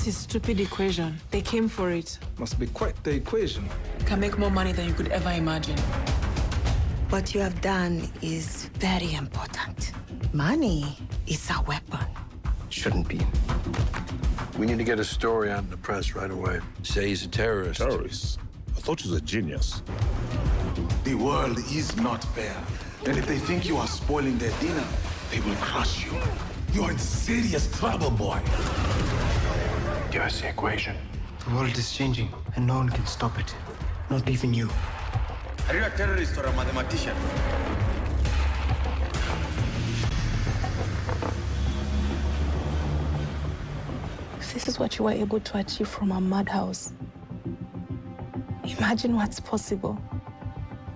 That is stupid equation. They came for it. Must be quite the equation. Can make more money than you could ever imagine. What you have done is very important. Money is a weapon. Shouldn't be. We need to get a story out in the press right away. Say he's a terrorist. Terrorist? I thought he was a genius. The world is not fair. And if they think you are spoiling their dinner, they will crush you. You are in serious trouble, boy. Give us the equation. The world is changing, and no one can stop it. Not even you. Are you a terrorist or a mathematician? If this is what you were able to achieve from a madhouse, imagine what's possible.